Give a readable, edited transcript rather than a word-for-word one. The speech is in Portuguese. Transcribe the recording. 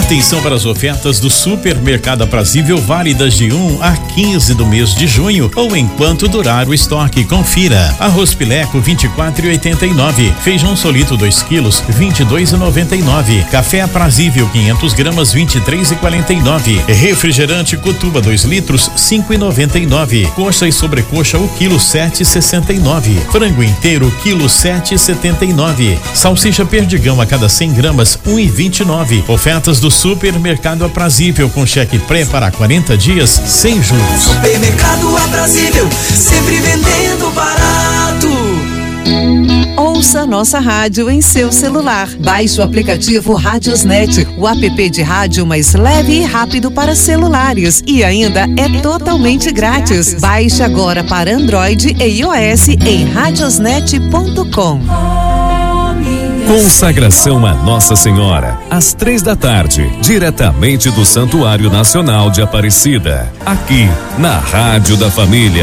Atenção para as ofertas do Supermercado Aprazível, válidas de 1 a 15 do mês de junho ou enquanto durar o estoque. Confira. Arroz Pileco 24,89. Feijão Solito 2 quilos 22,99. Café Aprazível 500 gramas 23,49. Refrigerante Cotuba 2 litros 5,99. Coxa e sobrecoxa o quilo 7,69. Frango inteiro quilo 7,79. Salsicha Perdigão a cada 100 gramas 1,29. Ofertas do Supermercado Aprazível com cheque pré para 40 dias sem juros. Supermercado Aprazível, sempre vendendo barato. Ouça nossa rádio em seu celular. Baixe o aplicativo Radiosnet, o app de rádio mais leve e rápido para celulares. E ainda é totalmente grátis. Baixe agora para Android e iOS em radiosnet.com. Consagração a Nossa Senhora, às 15h, diretamente do Santuário Nacional de Aparecida, aqui na Rádio da Família.